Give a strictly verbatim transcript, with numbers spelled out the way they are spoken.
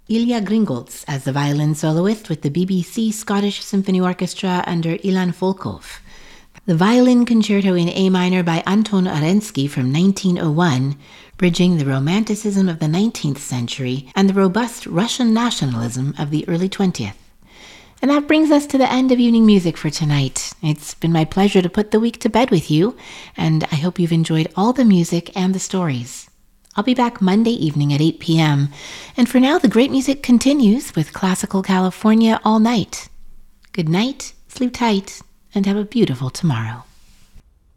Ilya Gringolds as the violin soloist with the B B C Scottish Symphony Orchestra under Ilan Volkov. The Violin Concerto in A minor by Anton Arensky from nineteen oh one, bridging the Romanticism of the nineteenth century and the robust Russian nationalism of the early twentieth. And that brings us to the end of evening music for tonight. It's been my pleasure to put the week to bed with you, and I hope you've enjoyed all the music and the stories. I'll be back Monday evening at eight p.m. And for now, the great music continues with Classical California all night. Good night, sleep tight, and have a beautiful tomorrow.